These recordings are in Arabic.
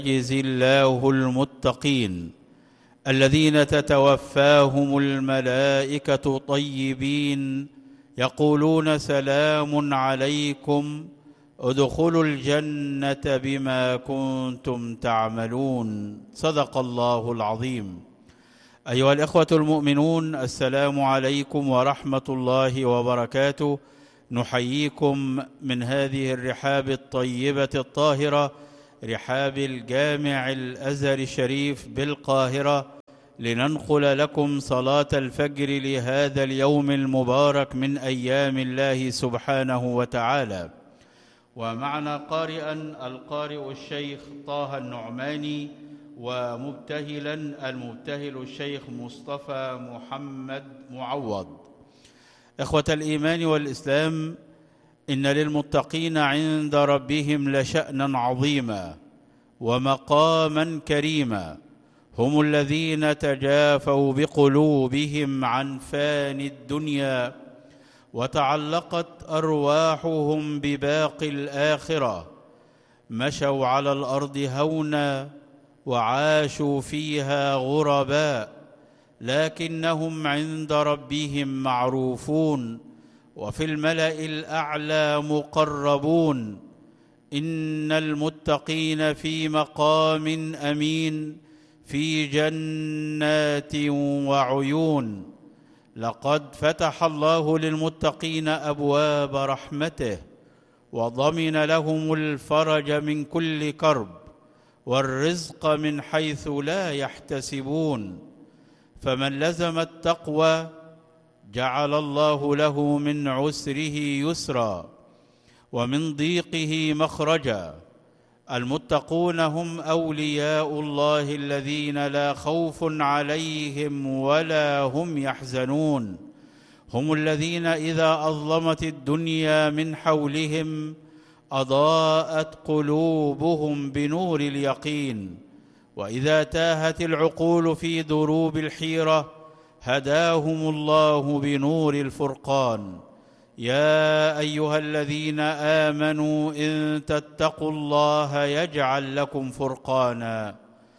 يجزي الله المتقين الذين تتوفاهم الملائكة طيبين يقولون سلام عليكم ادخلوا الجنة بما كنتم تعملون. صدق الله العظيم. أيها الإخوة المؤمنون، السلام عليكم ورحمة الله وبركاته. نحييكم من هذه الرحاب الطيبة الطاهرة، رحاب الجامع الأزهر الشريف بالقاهرة، لننقل لكم صلاة الفجر لهذا اليوم المبارك من أيام الله سبحانه وتعالى. ومعنا قارئا القارئ الشيخ طه النعماني، ومبتهلا المبتهل الشيخ مصطفى محمد معوض. إخوة الإيمان والإسلام، إن للمتقين عند ربهم لشأنا عظيما ومقاما كريما، هم الذين تجافوا بقلوبهم عن فان الدنيا وتعلقت أرواحهم بباقي الآخرة، مشوا على الأرض هونا وعاشوا فيها غرباء، لكنهم عند ربهم معروفون وفي الملأ الأعلى مقربون. إن المتقين في مقام أمين في جنات وعيون. لقد فتح الله للمتقين أبواب رحمته وضمن لهم الفرج من كل كرب والرزق من حيث لا يحتسبون. فمن لزم التقوى جعل الله له من عسره يسرا ومن ضيقه مخرجا. المتقون هم أولياء الله الذين لا خوف عليهم ولا هم يحزنون. هم الذين إذا أظلمت الدنيا من حولهم أضاءت قلوبهم بنور اليقين، وإذا تاهت العقول في دروب الحيرة هداهم الله بنور الفرقان. يا أيها الذين آمنوا إن تتقوا الله يجعل لكم فرقانا.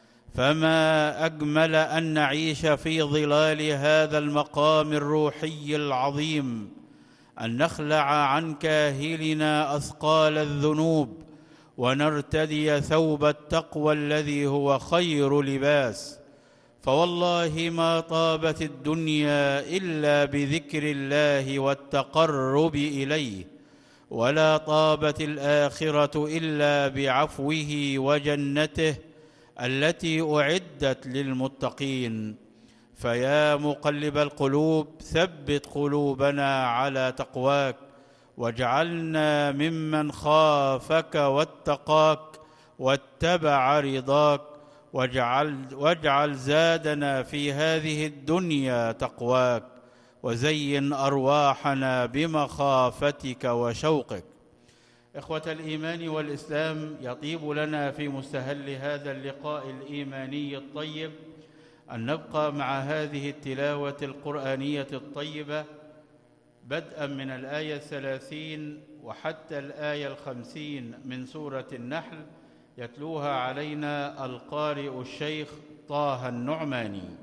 فما أجمل أن نعيش في ظلال هذا المقام الروحي العظيم، أن نخلع عن كاهلنا أثقال الذنوب ونرتدي ثوب التقوى الذي هو خير لباس. فوالله ما طابت الدنيا إلا بذكر الله والتقرب إليه، ولا طابت الآخرة إلا بعفوه وجنته التي أعدت للمتقين. فيا مقلب القلوب ثبت قلوبنا على تقواك، واجعلنا ممن خافك واتقاك واتبع رضاك، واجعل زادنا في هذه الدنيا تقواك، وزين أرواحنا بمخافتك وشوقك. إخوة الإيمان والإسلام، يطيب لنا في مستهل هذا اللقاء الإيماني الطيب أن نبقى مع هذه التلاوة القرآنية الطيبة، بدءا من الآية 30 وحتى الآية 50 من سورة النحل، يتلوها علينا القارئ الشيخ طه النعماني.